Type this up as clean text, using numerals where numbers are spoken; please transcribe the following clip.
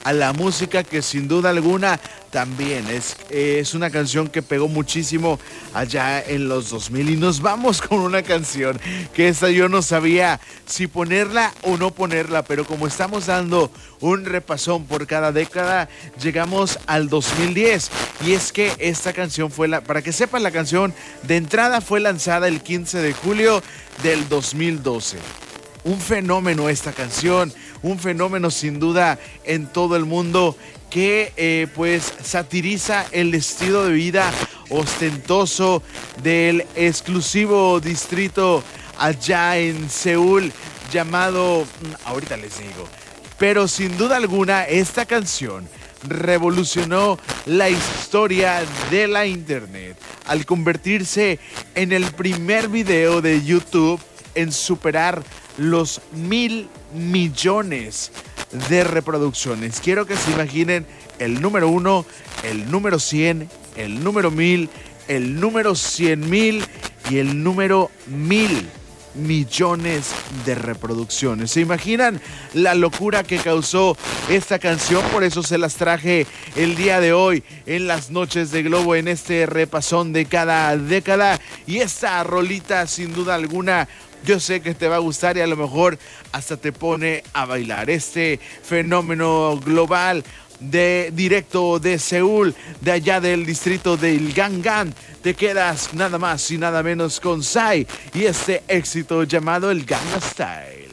a la música que sin duda alguna también es una canción que pegó muchísimo allá en los 2000. Y nos vamos con una canción que esta yo no sabía si ponerla o no ponerla, pero como estamos dando un repasón por cada década, llegamos al 2010. Y es que esta canción para que sepan, la canción de entrada fue lanzada el 15 de julio del 2012. Un fenómeno esta canción, un fenómeno sin duda en todo el mundo que pues satiriza el estilo de vida ostentoso del exclusivo distrito allá en Seúl llamado, ahorita les digo, pero sin duda alguna esta canción revolucionó la historia de la internet al convertirse en el primer video de YouTube en superar los 1,000 millones de reproducciones. Quiero que se imaginen el número 1, el número 100, el número 1000, el número 100,000 y el número 1,000 millones de reproducciones. ¿Se imaginan la locura que causó esta canción? Por eso se las traje el día de hoy en las noches de Globo, en este repasón de cada década. Y esta rolita, sin duda alguna, yo sé que te va a gustar y a lo mejor hasta te pone a bailar. Este fenómeno global de directo de Seúl, de allá del distrito del Gangnam. Te quedas nada más y nada menos con Psy y este éxito llamado el Gangnam Style.